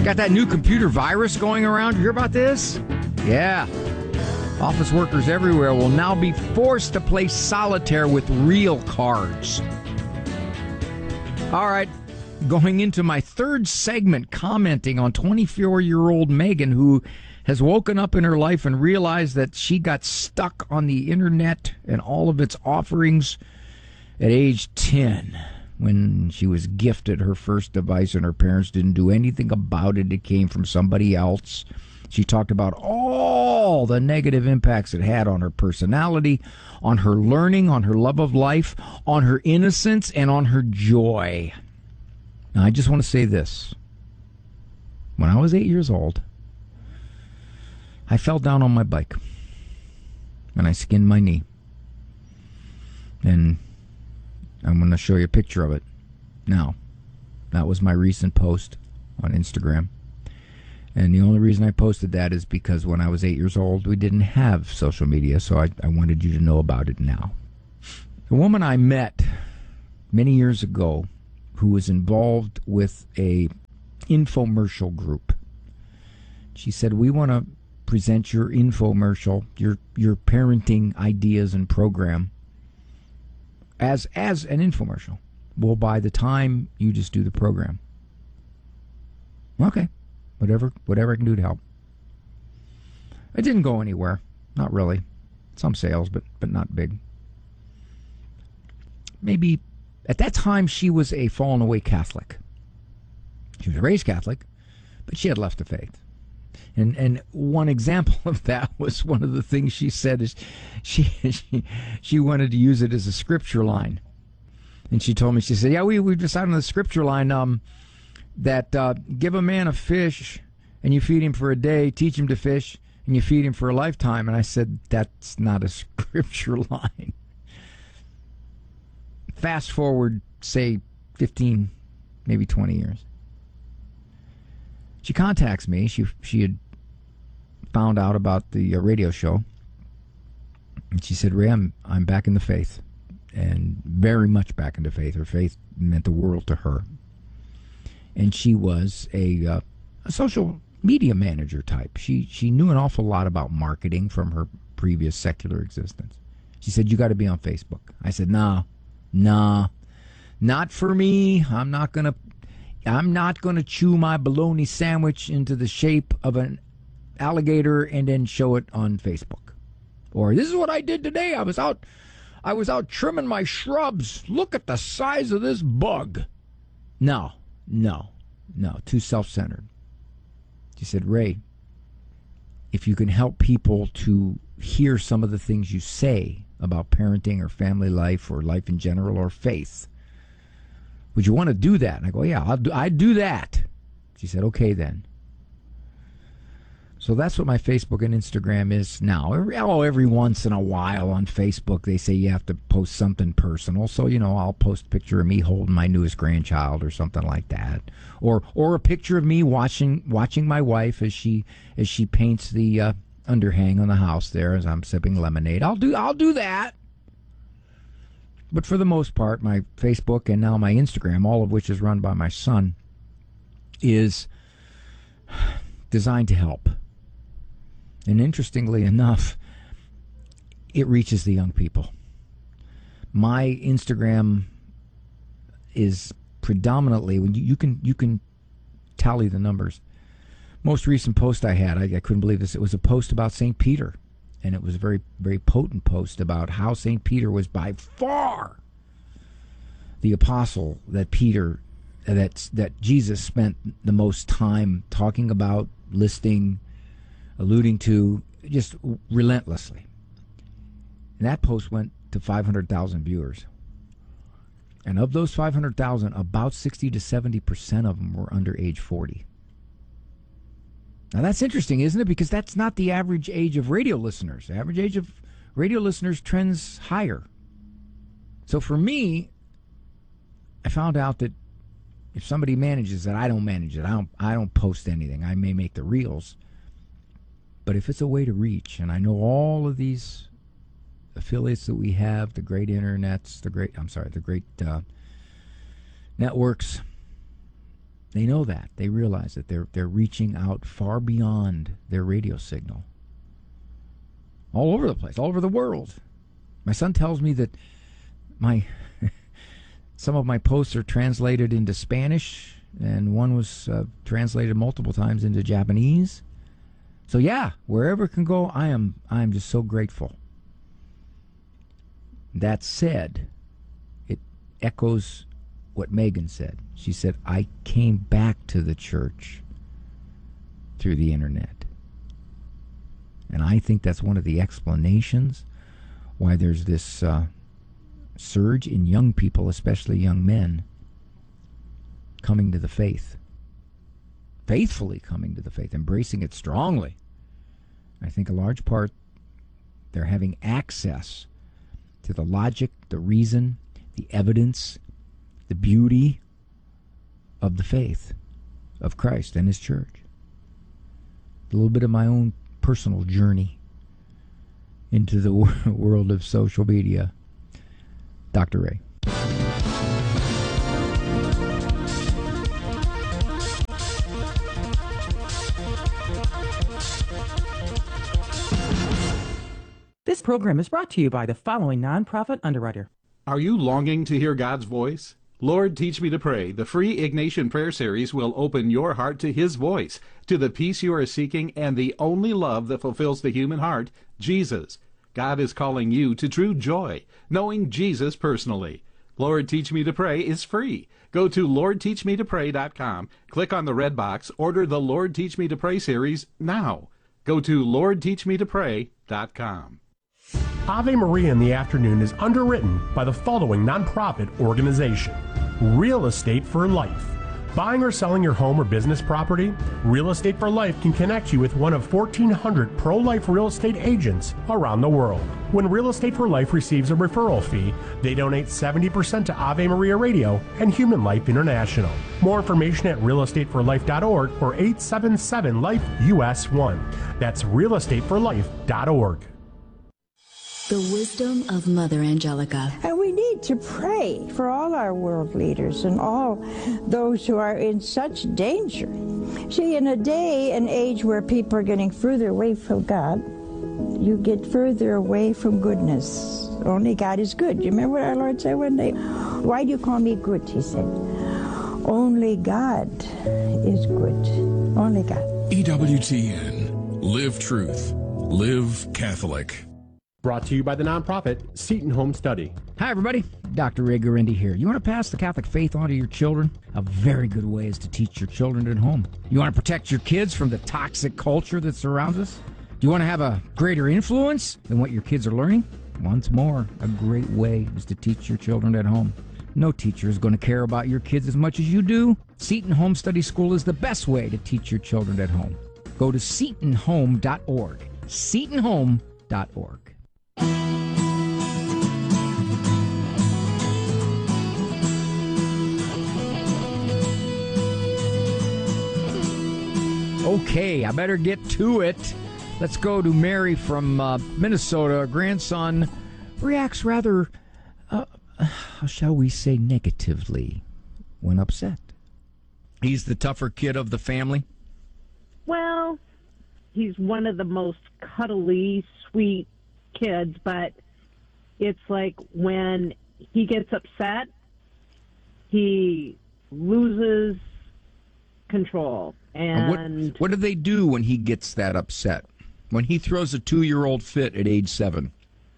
Got that new computer virus going around. You hear about this? Yeah. Office workers everywhere will now be forced to play solitaire with real cards. All right. Going into my third segment, commenting on 24-year-old Megan, who has woken up in her life and realized that she got stuck on the internet and all of its offerings at age 10. When she was gifted her first device and her parents didn't do anything about it. It came from somebody else. She talked about all the negative impacts it had on her personality, on her learning, on her love of life, on her innocence, and on her joy. Now, I just want to say this. When I was 8 years old, I fell down on my bike and I skinned my knee. And I'm going to show you a picture of it now. That was my recent post on Instagram. And the only reason I posted that is because when I was 8 years old, we didn't have social media, so I wanted you to know about it now. The woman I met many years ago who was involved with a infomercial group, she said, we want to present your infomercial, your parenting ideas and program as an infomercial. Well, by the time you just do the program. Okay. Whatever I can do to help. It didn't go anywhere. Not really. Some sales, but not big. Maybe at that time she was a fallen away Catholic. She was raised Catholic, but she had left the faith. And one example of that was one of the things she said is she wanted to use it as a scripture line. And she told me, she said, yeah, we decided on the scripture line that give a man a fish and you feed him for a day, teach him to fish, and you feed him for a lifetime. And I said, that's not a scripture line. Fast forward, say, 15, maybe 20 years. She contacts me. She had found out about the radio show. And she said, Ray, I'm back in the faith. And very much back into faith. Her faith meant the world to her. And she was a social media manager type. She knew an awful lot about marketing from her previous secular existence. She said, you got to be on Facebook. I said, nah, not for me. I'm not gonna chew my bologna sandwich into the shape of an alligator and then show it on Facebook. Or this is what I did today. I was out trimming my shrubs. Look at the size of this bug. No, too self-centered. She said, Ray, if you can help people to hear some of the things you say about parenting or family life or life in general or faith, would you want to do that? And I go, yeah, I'd do that. She said, okay then. So that's what my Facebook and Instagram is now. Every once in a while on Facebook, they say you have to post something personal. So, I'll post a picture of me holding my newest grandchild or something like that. Or a picture of me watching my wife as she paints the underhang on the house there as I'm sipping lemonade. I'll do that. But for the most part, my Facebook and now my Instagram, all of which is run by my son, is designed to help. And interestingly enough, it reaches the young people. My Instagram is predominantly, when you can tally the numbers. Most recent post I had, I couldn't believe this. It was a post about St. Peter. And it was a very, very potent post about how St. Peter was by far the apostle that Jesus spent the most time talking about, listing, alluding to, just relentlessly. And that post went to 500,000 viewers. And of those 500,000, about 60 to 70% of them were under age 40. Now that's interesting, isn't it? Because that's not the average age of radio listeners. The average age of radio listeners trends higher. So for me, I found out that if somebody manages it, I don't manage it. I don't post anything. I may make the reels. But if it's a way to reach, and I know all of these affiliates that we have, the great internets, the great networks, They know that. They realize that they're reaching out far beyond their radio signal. All over the place, all over the world. My son tells me that some of my posts are translated into Spanish, and one was translated multiple times into Japanese. So yeah, wherever it can go, I am just so grateful. That said, it echoes what Megan said. She said, I came back to the church through the internet. And I think that's one of the explanations why there's this surge in young people, especially young men, coming to the faith. Faithfully coming to the faith, embracing it strongly. I think a large part, they're having access to the logic, the reason, the evidence, the beauty of the faith of Christ and His church. A little bit of my own personal journey into the world of social media. Dr. Ray. This program is brought to you by the following nonprofit underwriter. Are you longing to hear God's voice? Lord, Teach Me to Pray, the free Ignatian Prayer Series will open your heart to His voice, to the peace you are seeking and the only love that fulfills the human heart, Jesus. God is calling you to true joy, knowing Jesus personally. Lord, Teach Me to Pray is free. Go to LordTeachMeToPray.com, click on the red box, order the Lord Teach Me to Pray series now. Go to LordTeachMeToPray.com. Ave Maria in the Afternoon is underwritten by the following nonprofit organization: Real Estate for Life. Buying or selling your home or business property? Real Estate for Life can connect you with one of 1,400 pro-life real estate agents around the world. When Real Estate for Life receives a referral fee, they donate 70% to Ave Maria Radio and Human Life International. More information at realestateforlife.org or 877-LIFE-US1. That's realestateforlife.org. The wisdom of Mother Angelica. And we need to pray for all our world leaders and all those who are in such danger. See, in a day and age where people are getting further away from God, you get further away from goodness. Only God is good. You remember what our Lord said one day? Why do you call me good? He said. Only God is good. Only God. EWTN. Live truth. Live Catholic. Brought to you by the nonprofit Seton Home Study. Hi, everybody. Dr. Ray Guarendi here. You want to pass the Catholic faith on to your children? A very good way is to teach your children at home. You want to protect your kids from the toxic culture that surrounds us? Do you want to have a greater influence than what your kids are learning? Once more, a great way is to teach your children at home. No teacher is going to care about your kids as much as you do. Seton Home Study School is the best way to teach your children at home. Go to setonhome.org. setonhome.org. Okay, I better get to it. Let's go to Mary from Minnesota. Her grandson reacts rather, how shall we say, negatively when upset. He's the tougher kid of the family. Well, he's one of the most cuddly, sweet kids, but it's like when he gets upset, he loses control. And what do they do when he gets that upset? When he throws a 2-year-old fit at age 7?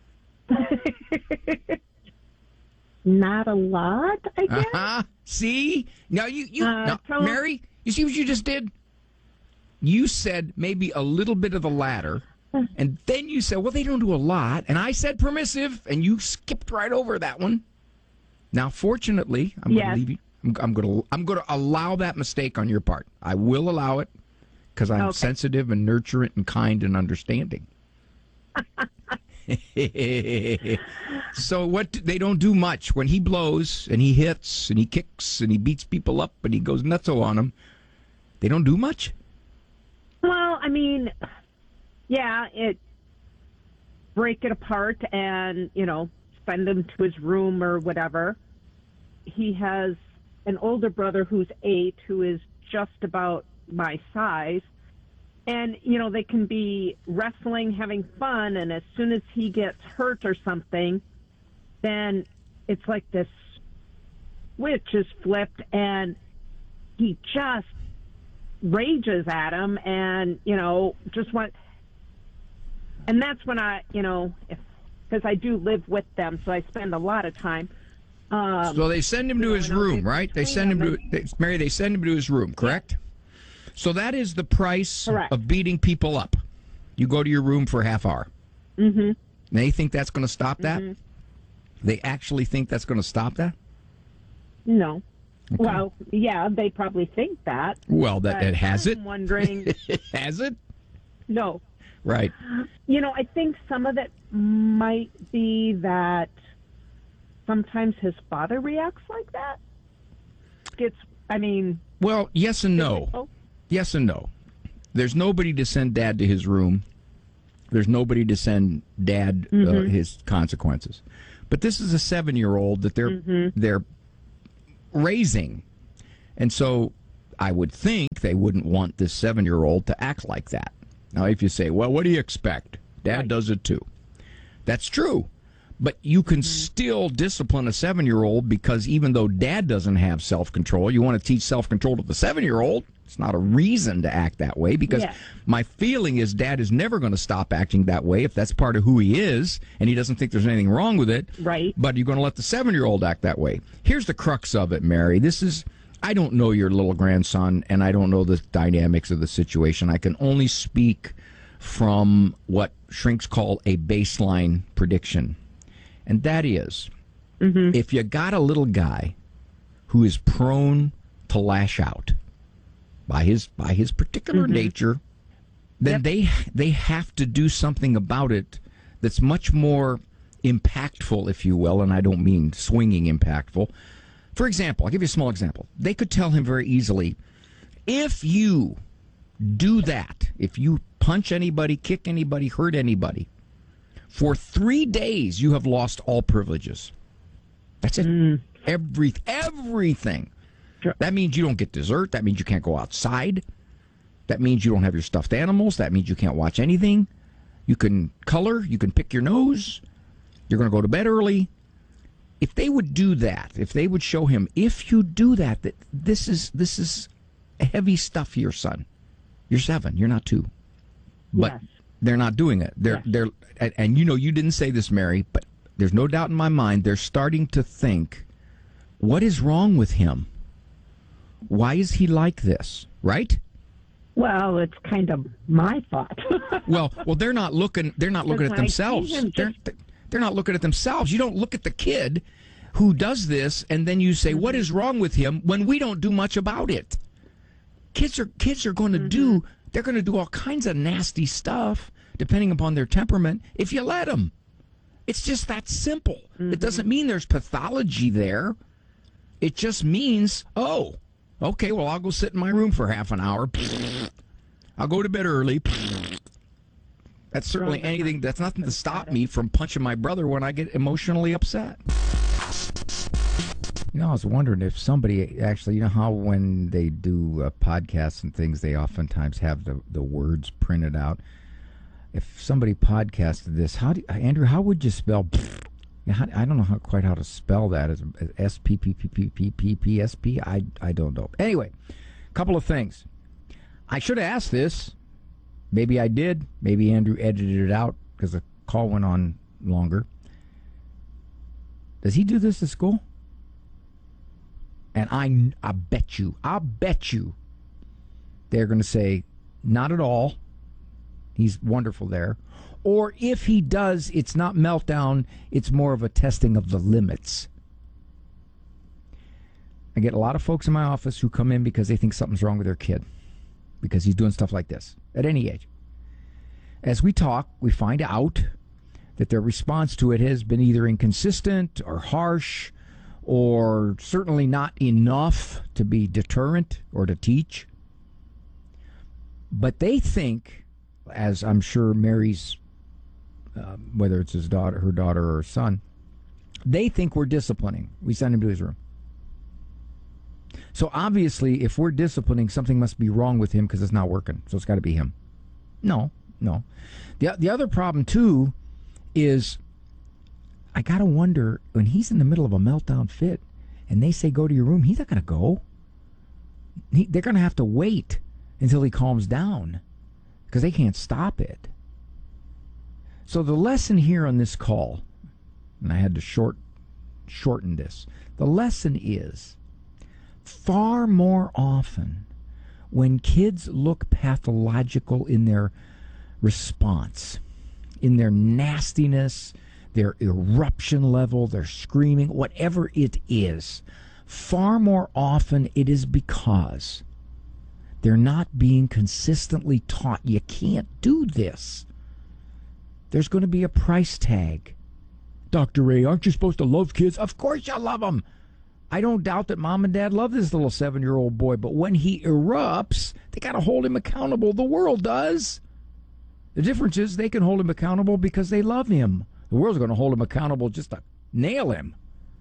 Not a lot, I guess. See? Now, Mary, you see what you just did? You said maybe a little bit of the latter, and then you said, well, they don't do a lot, and I said permissive, and you skipped right over that one. Now, fortunately, I'm going to leave you. I'm going to allow that mistake on your part. I will allow it because I'm sensitive and nurturant and kind and understanding. So they don't do much. When he blows and he hits and he kicks and he beats people up and he goes nutso on them, they don't do much? Well, I mean, yeah, break it apart and, send him to his room or whatever. He has an older brother who's 8, who is just about my size. And, you know, they can be wrestling, having fun, and as soon as he gets hurt or something, then it's like this switch is flipped, and he just rages at him and, you know, just want... And that's when I, you know, because I do live with them, so I spend a lot of time. So they send him to his room, right? They send him to... Mary, they send him to his room, correct? So that is the price Correct. of beating people up. You go to your room for a half hour. Mm-hmm. They think that's going to stop that? Mm-hmm. They actually think that's going to stop that? No. Okay. Well, yeah, they probably think that. Well, that it has it. I'm wondering. Has it? No. Right. You know, I think some of it might be that sometimes his father reacts like that. Well, yes and no. Oh. Yes and no. There's nobody to send Dad to his room. There's nobody to send Dad his consequences. But this is a 7-year-old that they're raising. And so I would think they wouldn't want this 7-year-old to act like that. Now, if you say, well, what do you expect? Dad does it too. That's true. But you can still discipline a 7-year-old because even though Dad doesn't have self-control, you want to teach self-control to the 7-year-old. It's not a reason to act that way because my feeling is Dad is never going to stop acting that way if that's part of who he is and he doesn't think there's anything wrong with it. Right. But you're going to let the 7-year-old act that way. Here's the crux of it, Mary. I don't know your little grandson and I don't know the dynamics of the situation. I can only speak from what shrinks call a baseline prediction. And that is, if you got a little guy who is prone to lash out by his particular nature, then they have to do something about it that's much more impactful, if you will, and I don't mean swinging impactful. For example, I'll give you a small example. They could tell him very easily, if you do that, if you punch anybody, kick anybody, hurt anybody, for 3 days, you have lost all privileges. That's it. Everything. Sure. That means you don't get dessert. That means you can't go outside. That means you don't have your stuffed animals. That means you can't watch anything. You can color. You can pick your nose. You're going to go to bed early. If they would do that, if they would show him, if you do that, that this is heavy stuff for your son. You're 7. You're not 2. But Yes. they're not doing it. They're and you know, you didn't say this, Mary, but there's no doubt in my mind they're starting to think, what is wrong with him? Why is he like this? Right? Well, it's kind of my thought. well, they're not looking at themselves. They're not looking at themselves. You don't look at the kid who does this and then you say, what is wrong with him when we don't do much about it? Kids are going to do, they're going to do all kinds of nasty stuff depending upon their temperament if you let them. It's just that simple. It doesn't mean there's pathology there. It just means, oh, okay, well, I'll go sit in my room for half an hour. I'll go to bed early. That's certainly anything. That's nothing to stop me from punching my brother when I get emotionally upset. You know, I was wondering if somebody actually, you know how when they do podcasts and things, they oftentimes have the words printed out. If somebody podcasted this, Andrew, how would you spell? I don't know quite how to spell that. Is SPPPPPPSP? I don't know. Anyway, a couple of things. I should have asked this. Maybe I did. Maybe Andrew edited it out because the call went on longer. Does he do this at school? And I bet you, they're going to say, not at all. He's wonderful there. Or if he does, it's not meltdown, it's more of a testing of the limits. I get a lot of folks in my office who come in because they think something's wrong with their kid because he's doing stuff like this at any age. As we talk, we find out that their response to it has been either inconsistent or harsh or certainly not enough to be deterrent or to teach. But they think, as I'm sure Mary's, whether it's her daughter or her son, they think we're disciplining. We send him to his room. So obviously, if we're disciplining, something must be wrong with him because it's not working. So it's got to be him. No. The other problem, too, is I got to wonder, when he's in the middle of a meltdown fit and they say go to your room, he's not going to go. They're going to have to wait until he calms down because they can't stop it. So the lesson here on this call, and I had to shorten this, the lesson is far more often when kids look pathological in their response, in their nastiness, their eruption level, their screaming, whatever it is, far more often it is because they're not being consistently taught, you can't do this. There's going to be a price tag. Dr. Ray, aren't you supposed to love kids? Of course you love them. I don't doubt that mom and dad love this little 7-year-old boy, but when he erupts, they got to hold him accountable. The world does. The difference is they can hold him accountable because they love him. The world's going to hold him accountable just to nail him.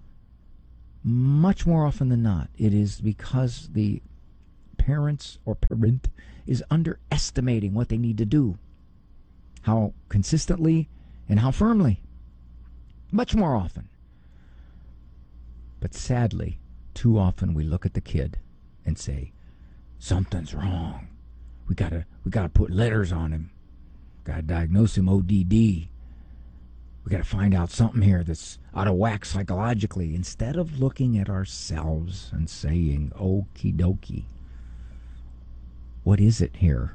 Much more often than not, it is because the parent is underestimating what they need to do. How consistently and how firmly. Much more often. But sadly, too often we look at the kid and say, something's wrong. We gotta put letters on him. Gotta diagnose him ODD. We gotta find out something here that's out of whack psychologically, instead of looking at ourselves and saying, okie dokie, what is it here?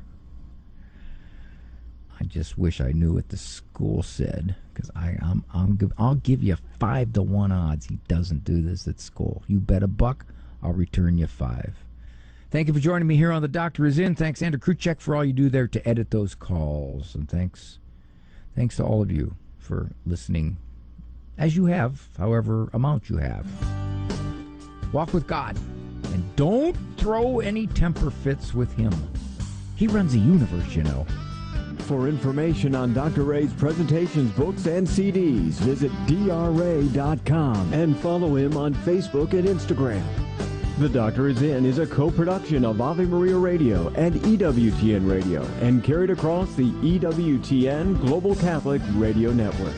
I just wish I knew what the school said, because I'll give you 5-1 odds he doesn't do this at school. You bet a buck, I'll return you 5. Thank you for joining me here on The Doctor Is In. Thanks, Andrew Kruchek, for all you do there to edit those calls. And thanks to all of you for listening, as you have, however amount you have. Walk with God, and don't throw any temper fits with him. He runs the universe, you know. For information on Dr. Ray's presentations, books, and CDs, visit drray.com and follow him on Facebook and Instagram. The Doctor Is In is a co-production of Ave Maria Radio and EWTN Radio and carried across the EWTN Global Catholic Radio Network.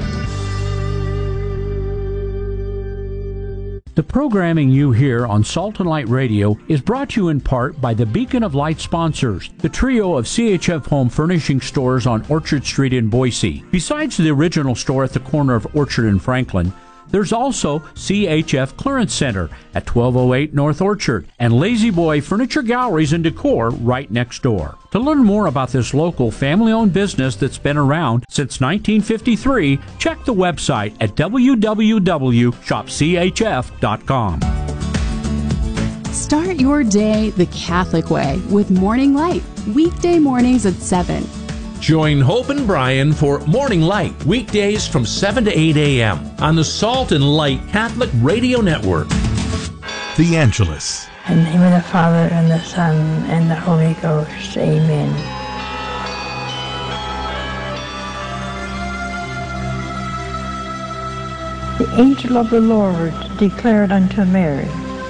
The programming you hear on Salt and Light Radio is brought to you in part by the Beacon of Light sponsors, the trio of CHF Home Furnishing stores on Orchard Street in Boise. Besides the original store at the corner of Orchard and Franklin, there's also CHF Clearance Center at 1208 North Orchard and Lazy Boy Furniture Galleries and Decor right next door. To learn more about this local family-owned business that's been around since 1953, check the website at www.shopchf.com. Start your day the Catholic way with Morning Light, weekday mornings at 7. Join Hope and Brian for Morning Light, weekdays from 7 to 8 a.m. on the Salt and Light Catholic Radio Network. The Angelus. In the name of the Father, and the Son, and the Holy Ghost. Amen. The angel of the Lord declared unto Mary,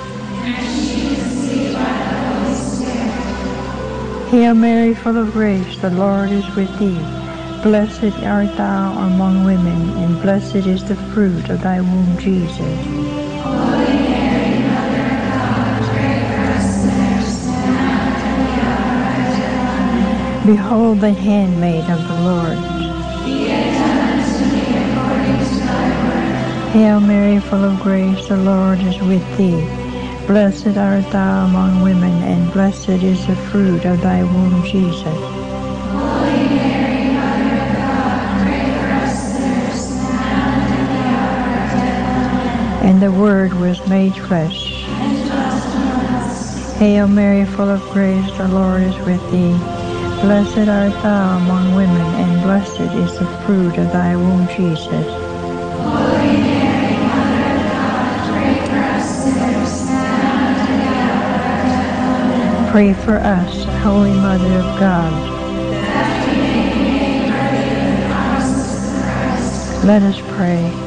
Hail Mary, full of grace, the Lord is with thee. Blessed art thou among women, and blessed is the fruit of thy womb, Jesus. Holy Mary, Mother of God, pray for us sinners, now and at the hour of our death. Behold the handmaid of the Lord. Be it done unto me according to thy word. Hail Mary, full of grace, the Lord is with thee. Blessed art thou among women, and blessed is the fruit of thy womb, Jesus. Holy Mary, Mother of God, pray for us sinners, now and at the hour of our death. And the Word was made flesh. And dwelt among us. Hail Mary, full of grace, the Lord is with thee. Blessed art thou among women, and blessed is the fruit of thy womb, Jesus. Holy Mary, Mother of God, pray for us sinners, pray for us, Holy Mother of God. That we may be made worthy of the promises of Christ. Let us pray.